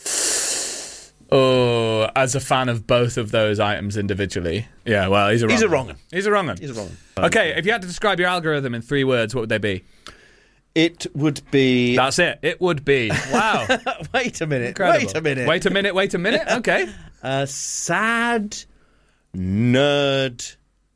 Oh, as a fan of both of those items individually, yeah. Well, he's a wrong. He's a un. wrong un. He's a wrong un. He's a wrong un. Okay, if you had to describe your algorithm in three words, what would they be? It would be... That's it. It would be. Wow. Wait a minute. Incredible. Wait a minute. Wait a minute. Wait a minute. Okay. A sad nerd...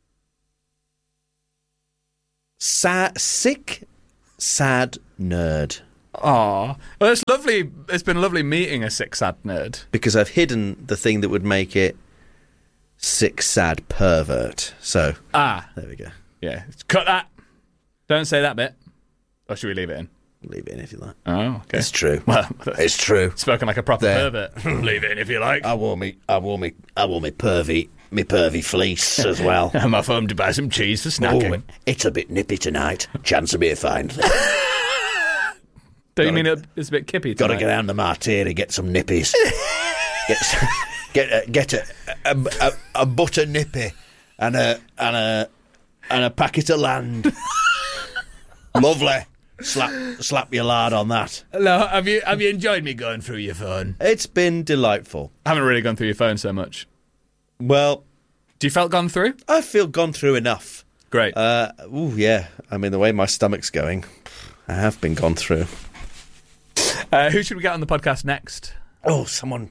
Sad... Sick, sad nerd. Aw. Well, it's lovely. It's been lovely meeting a sick, sad nerd. Because I've hidden the thing that would make it sick, sad pervert. So, Ah. there we go. Yeah. Cut that. Don't say that bit. Or should we leave it in? Leave it in if you like. Oh, okay. It's true. Well, it's true. Spoken like a proper There. pervert. Leave it in if you like. I wore me, I wore me, I wore me pervy, me pervy fleece as well. I'm off home to buy some cheese for snacking. Oh, it's a bit nippy tonight. Chance of beer fine. Don't you mean it, it's a bit kippy Got to tonight? get down the martini, get some nippies. get s- get a, get a, a, a, a butter nippy and a and a and a packet of land. Lovely. Slap slap your lard on that. Hello, have you have you enjoyed me going through your phone? It's been delightful. I haven't really gone through your phone so much. Well, do you felt gone through? I feel gone through enough. Great. Uh, ooh, yeah. I mean, the way my stomach's going, I have been gone through. Uh, who should we get on the podcast next? Oh, someone.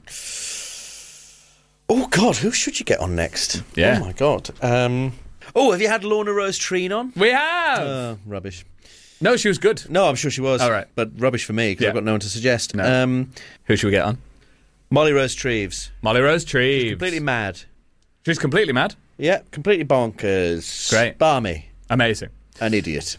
Oh God, who should you get on next? Yeah. Oh my God. Um. Oh, have you had Lorna Rose Treen on? We have. Uh, rubbish. No, she was good. No, I'm sure she was. All right. But rubbish for me because Yeah. I've got no one to suggest. No. Um, Who should we get on? Molly Rose Treves. Molly Rose Treves. Completely mad. She's completely mad. Yeah, completely bonkers. Great. Barmy. Amazing. An idiot.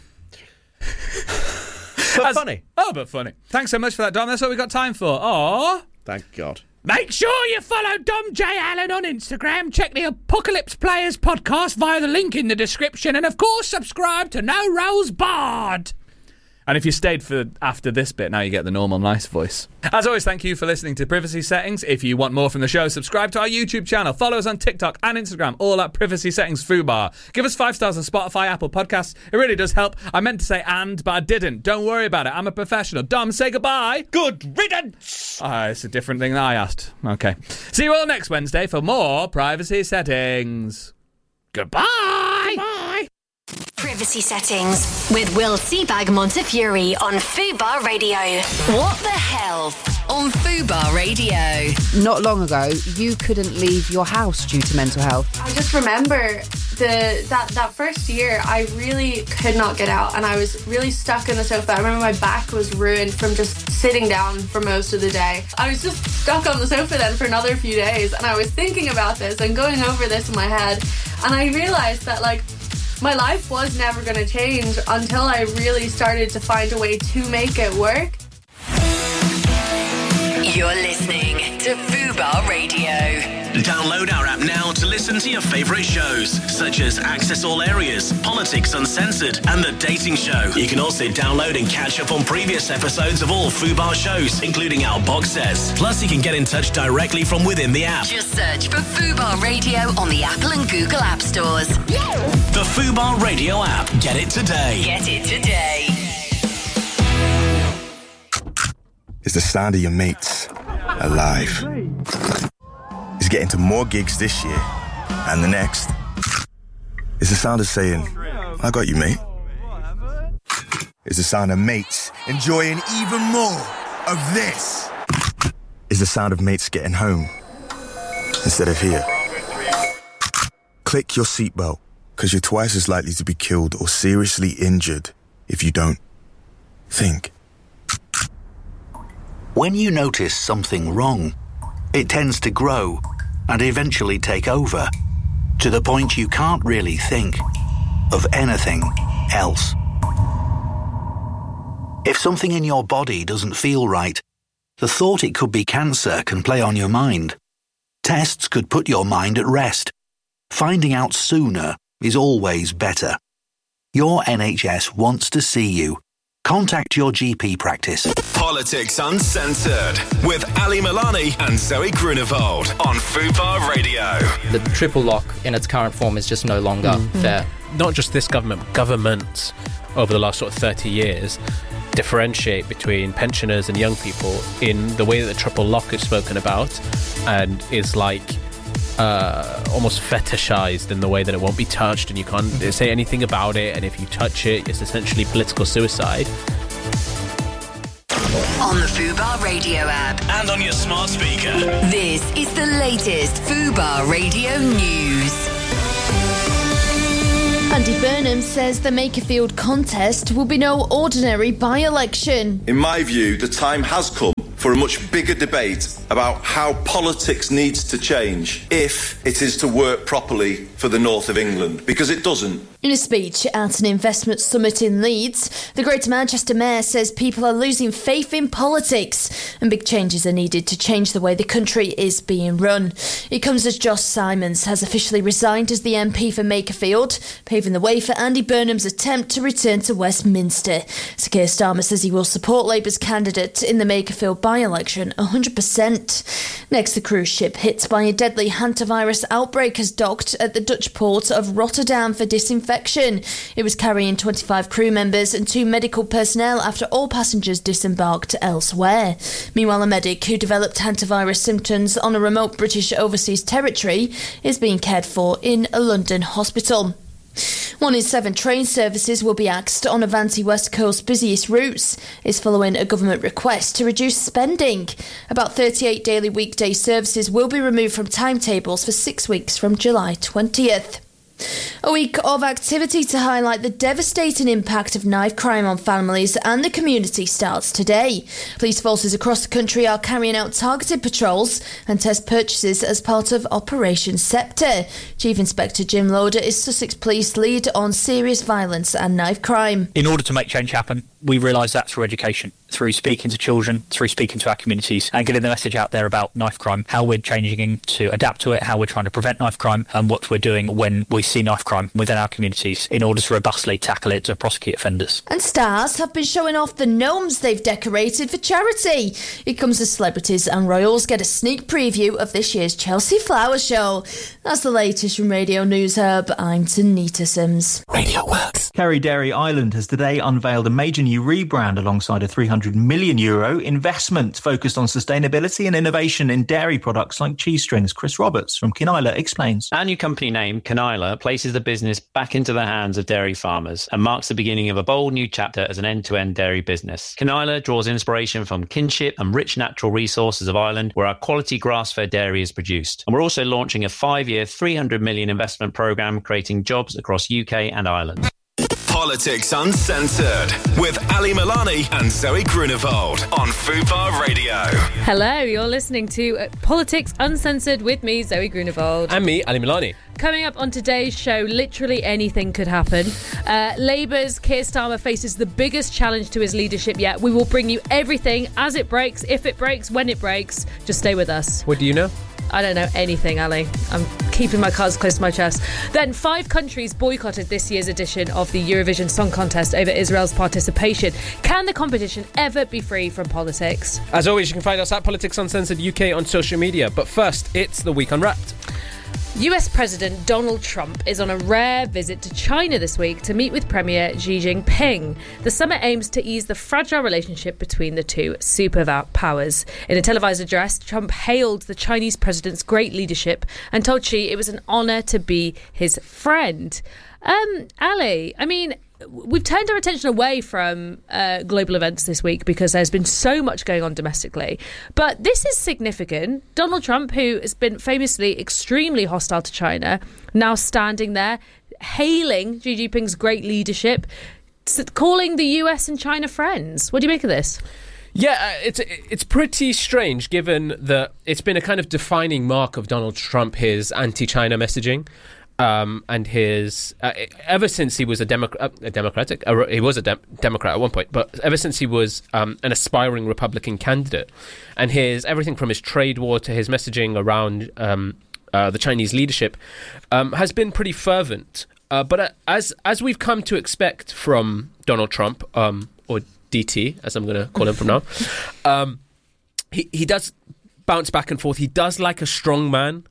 But As- funny. Oh, but funny. Thanks so much for that, Dom. That's all we got time for. Aww. Thank God. Make sure you follow Dom J. Allen on Instagram. Check the Apocalypse Players podcast via the link in the description. And, of course, subscribe to No Rolls Barred. And if you stayed for after this bit, now you get the normal nice voice. As always, thank you for listening to Privacy Settings. If you want more from the show, subscribe to our YouTube channel. Follow us on TikTok and Instagram, all at Privacy Settings Fubar. Give us five stars on Spotify, Apple Podcasts. It really does help. I meant to say and, but I didn't. Don't worry about it. I'm a professional. Dom, say goodbye. Good riddance. Ah, it's a different thing than I asked. Okay. See you all next Wednesday for more Privacy Settings. Goodbye. Bye. Privacy Settings with Will Seabag Montefiore on Fubar Radio. What the hell on Fubar Radio? Not long ago, you couldn't leave your house due to mental health. I just remember the that, that first year, I really could not get out, and I was really stuck in the sofa. I remember my back was ruined from just sitting down for most of the day. I was just stuck on the sofa then for another few days, and I was thinking about this and going over this in my head, and I realised that, like, my life was never going to change until I really started to find a way to make it work. You're listening to Fubar Radio. Download our app now to listen to your favourite shows, such as Access All Areas, Politics Uncensored, and The Dating Show. You can also download and catch up on previous episodes of all Fubar shows, including our box sets. Plus, you can get in touch directly from within the app. Just search for Fubar Radio on the Apple and Google App Stores. The Fubar Radio app. Get it today. Get it today. Is the sound of your mates alive? Is getting to more gigs this year and the next? Is the sound of saying, I got you, mate? Is the sound of mates enjoying even more of this? Is the sound of mates getting home instead of here? Click your seatbelt, because you're twice as likely to be killed or seriously injured if you don't think. When you notice something wrong, it tends to grow and eventually take over, to the point you can't really think of anything else. If something in your body doesn't feel right, the thought it could be cancer can play on your mind. Tests could put your mind at rest. Finding out sooner is always better. Your N H S wants to see you. Contact your G P practice. Politics Uncensored with Ali Milani and Zoe Grunewald on Fubar Radio. The triple lock in its current form is just no longer Mm. fair. Not just this government, governments over the last sort of thirty years differentiate between pensioners and young people in the way that the triple lock is spoken about and is like uh, almost fetishized in the way that it won't be touched and you can't say anything about it, and if you touch it, it's essentially political suicide. On the Fubar Radio app. And on your smart speaker. This is the latest Fubar Radio news. Andy Burnham says the Makerfield contest will be no ordinary by-election. In my view, the time has come for a much bigger debate about how politics needs to change if it is to work properly for the north of England, because it doesn't. In a speech at an investment summit in Leeds, the Greater Manchester Mayor says people are losing faith in politics and big changes are needed to change the way the country is being run. It comes as Josh Simons has officially resigned as the M P for Makerfield, paving the way for Andy Burnham's attempt to return to Westminster. Sir Keir Starmer says he will support Labour's candidate in the Makerfield by-election one hundred percent. Next, the cruise ship hit by a deadly hantavirus outbreak has docked at the Dutch port of Rotterdam for disinfection. It was carrying twenty-five crew members and two medical personnel after all passengers disembarked elsewhere. Meanwhile, a medic who developed hantavirus symptoms on a remote British overseas territory is being cared for in a London hospital. One in seven train services will be axed on Avanti West Coast's busiest routes. It's following a government request to reduce spending. About thirty-eight daily weekday services will be removed from timetables for six weeks from July twentieth. A week of activity to highlight the devastating impact of knife crime on families and the community starts today. Police forces across the country are carrying out targeted patrols and test purchases as part of Operation Sceptre. Chief Inspector Jim Loader is Sussex Police lead on serious violence and knife crime. In order to make change happen, we realise that through education, through speaking to children, through speaking to our communities and getting the message out there about knife crime, how we're changing to adapt to it, how we're trying to prevent knife crime and what we're doing when we see knife crime within our communities in order to robustly tackle it to prosecute offenders. And stars have been showing off the gnomes they've decorated for charity. It comes as celebrities and royals get a sneak preview of this year's Chelsea Flower Show. That's the latest from Radio News Hub. I'm Tanita Sims. Radio Works. Kerry Dairy Ireland has today unveiled a major new rebrand alongside a three hundred million euro investment focused on sustainability and innovation in dairy products like cheese strings. Chris Roberts from Kinila explains. Our new company name, Kinila, places the business back into the hands of dairy farmers and marks the beginning of a bold new chapter as an end-to-end dairy business. Kinila draws inspiration from kinship and rich natural resources of Ireland, where our quality grass-fed dairy is produced. And we're also launching a five-year, three hundred million investment programme creating jobs across U K and Ireland. Politics Uncensored with Ali Milani and Zoe Grunewald on Fubar Radio. Hello, you're listening to uh, Politics Uncensored with me, Zoe Grunewald. And me, Ali Milani. Coming up on today's show, literally anything could happen. Uh, Labour's Keir Starmer faces the biggest challenge to his leadership yet. We will bring you everything as it breaks, if it breaks, when it breaks. Just stay with us. What do you know? I don't know anything, Ali. I'm keeping my cards close to my chest. Then five countries boycotted this year's edition of the Eurovision Song Contest over Israel's participation. Can the competition ever be free from politics? As always, you can find us at Politics Uncensored U K on social media. But first, it's the Week Unwrapped. U S President Donald Trump is on a rare visit to China this week to meet with Premier Xi Jinping. The summit aims to ease the fragile relationship between the two superpowers. In a televised address, Trump hailed the Chinese president's great leadership and told Xi it was an honour to be his friend. Um, Ali, I mean, we've turned our attention away from uh, global events this week because there's been so much going on domestically. But this is significant. Donald Trump, who has been famously extremely hostile to China, now standing there, hailing Xi Jinping's great leadership, calling the U S and China friends. What do you make of this? Yeah, it's it's pretty strange given that it's been a kind of defining mark of Donald Trump, his anti-China messaging. Um, and his uh, ever since he was a, Demo- uh, a Democratic, uh, he was a de- Democrat at one point, but ever since he was um, an aspiring Republican candidate, and his everything from his trade war to his messaging around um, uh, the Chinese leadership um, has been pretty fervent. Uh, but uh, as as we've come to expect from Donald Trump, um, or D T, as I'm going to call him from now, um, he he does bounce back and forth. He does like a strong man.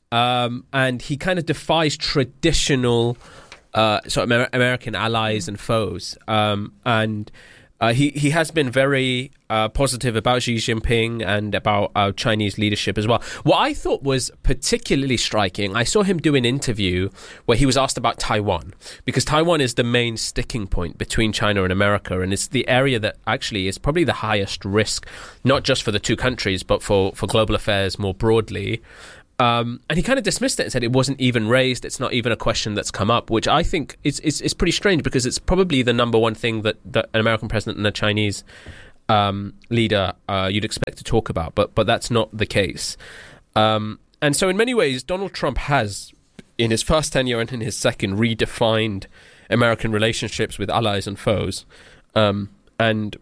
Um, and he kind of defies traditional uh, sort of Amer- American allies and foes. Um, and Uh, he, he has been very uh, positive about Xi Jinping and about uh, Chinese leadership as well. What I thought was particularly striking, I saw him do an interview where he was asked about Taiwan, because Taiwan is the main sticking point between China and America, and it's the area that actually is probably the highest risk, not just for the two countries, but for, for global affairs more broadly. Um, and he kind of dismissed it and said it wasn't even raised. It's not even a question that's come up, which I think is, is, is pretty strange, because it's probably the number one thing that, that an American president and a Chinese um, leader uh, you'd expect to talk about. But but that's not the case. Um, and so in many ways, Donald Trump has, in his first tenure and in his second, redefined American relationships with allies and foes. Um, and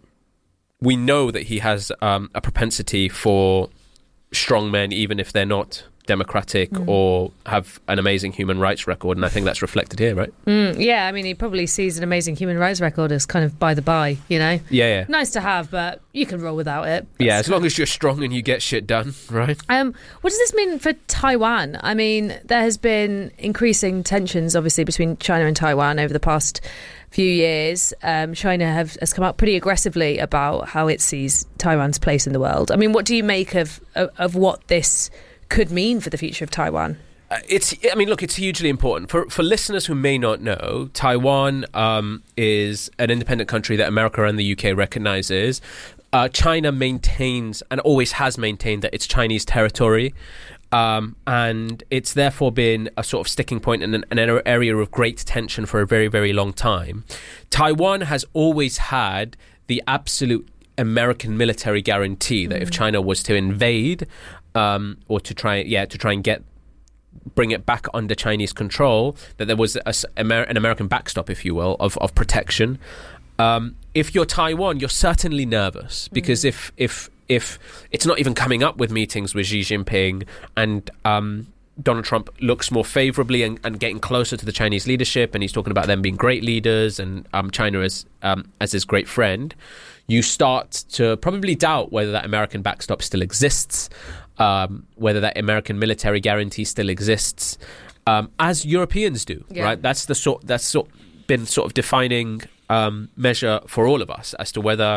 we know that he has um, a propensity for strong men, even if they're not democratic mm. or have an amazing human rights record, and I think that's reflected here, right? Mm, yeah, I mean, he probably sees an amazing human rights record as kind of by the by, you know? Yeah, yeah. Nice to have, but you can roll without it. That's yeah, as long as you're strong and you get shit done, right? Um, what does this mean for Taiwan? I mean, there has been increasing tensions, obviously, between China and Taiwan over the past few years. Um, China have, has come out pretty aggressively about how it sees Taiwan's place in the world. I mean, what do you make of of, of what this could mean for the future of Taiwan? Uh, it's. I mean, look, it's hugely important. For for listeners who may not know, Taiwan um, is an independent country that America and the U K recognises. Uh, China maintains and always has maintained that it's Chinese territory. Um, and it's therefore been a sort of sticking point in an, an area of great tension for a very, very long time. Taiwan has always had the absolute American military guarantee that mm. if China was to invade um, or to try, yeah, to try and get bring it back under Chinese control, that there was a, Amer- an American backstop, if you will, of, of protection. Um, if you're Taiwan, you're certainly nervous because mm. if if if it's not even coming up with meetings with Xi Jinping and um, Donald Trump looks more favourably and, and getting closer to the Chinese leadership, and he's talking about them being great leaders and um, China as um, as his great friend, you start to probably doubt whether that American backstop still exists, um, whether that American military guarantee still exists, um, as Europeans do. Yeah. Right? That's the sort. That's sort been sort of defining um, measure for all of us as to whether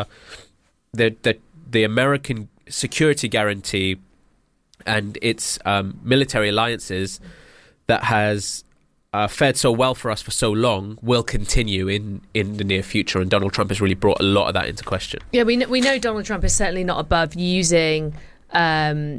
the the the American security guarantee and its um, military alliances that has uh, fared so well for us for so long will continue in, in the near future. And Donald Trump has really brought a lot of that into question. Yeah, we know, we know Donald Trump is certainly not above using um,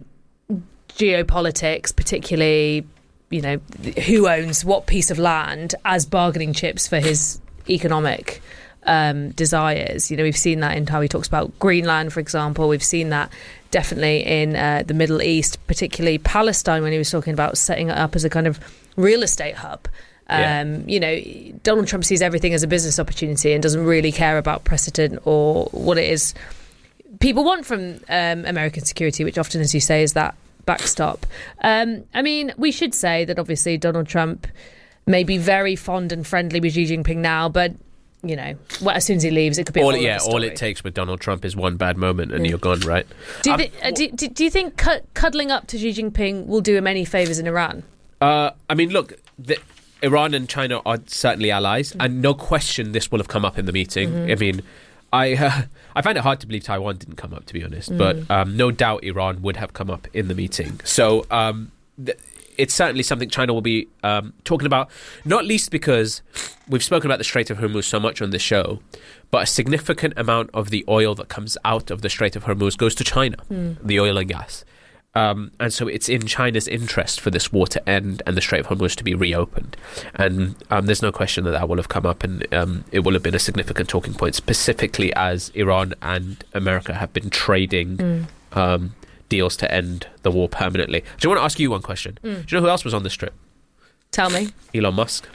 geopolitics, particularly, you know, who owns what piece of land as bargaining chips for his economic Um, desires. You know, we've seen that in how he talks about Greenland, for example. We've seen that definitely in uh, the Middle East, particularly Palestine, when he was talking about setting it up as a kind of real estate hub. Um, yeah. You know, Donald Trump sees everything as a business opportunity and doesn't really care about precedent or what it is people want from um, American security, which often, as you say, is that backstop. Um, I mean, we should say that obviously Donald Trump may be very fond and friendly with Xi Jinping now, but you know, well, as soon as he leaves, it could be all. A yeah, all it takes with Donald Trump is one bad moment, and yeah. you're gone, right? Do you, um, th- uh, do, do, do you think cu- cuddling up to Xi Jinping will do him any favours in Iran? Uh, I mean, look, the, Iran and China are certainly allies, mm-hmm. and no question this will have come up in the meeting. Mm-hmm. I mean, I uh, I find it hard to believe Taiwan didn't come up, to be honest, mm. but um, no doubt Iran would have come up in the meeting. So um, th- it's certainly something China will be um, talking about, not least because we've spoken about the Strait of Hormuz so much on this show, but a significant amount of the oil that comes out of the Strait of Hormuz goes to China, mm. the oil and gas. Um, and so it's in China's interest for this war to end and the Strait of Hormuz to be reopened. And um, there's no question that that will have come up, and um, it will have been a significant talking point, specifically as Iran and America have been trading mm. um, deals to end the war permanently. Do you want to ask you one question? Mm. Do you know who else was on this trip? Tell me. Elon Musk.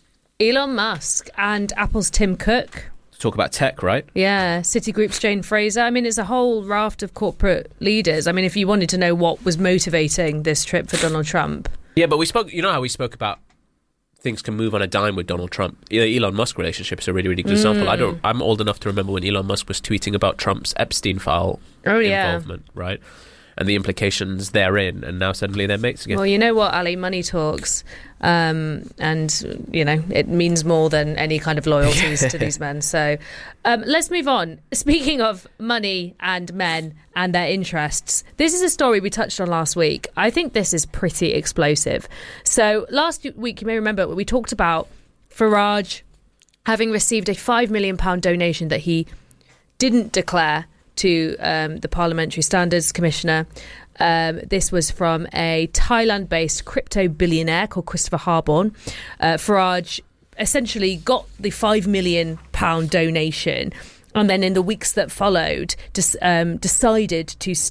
Elon Musk and Apple's Tim Cook. Talk about tech, right? Yeah, Citigroup's Jane Fraser. I mean, it's a whole raft of corporate leaders. I mean, if you wanted to know what was motivating this trip for Donald Trump. Yeah, but we spoke, you know how we spoke about things can move on a dime with Donald Trump. The Elon Musk relationship is a really, really good mm. example. I don't, I'm old enough to remember when Elon Musk was tweeting about Trump's Epstein file oh, yeah. involvement, right? and the implications therein, and now suddenly they're mates again. Well, you know what, Ali, money talks. Um, and, you know, it means more than any kind of loyalties to these men. So um, let's move on. Speaking of money and men and their interests, this is a story we touched on last week. I think this is pretty explosive. So last week, you may remember, we talked about Farage having received a five million pounds donation that he didn't declare to um, the Parliamentary Standards Commissioner. Um, this was from a Thailand-based crypto billionaire called Christopher Harborn. Uh, Farage essentially got the five million pounds donation, and then in the weeks that followed, just, um, decided to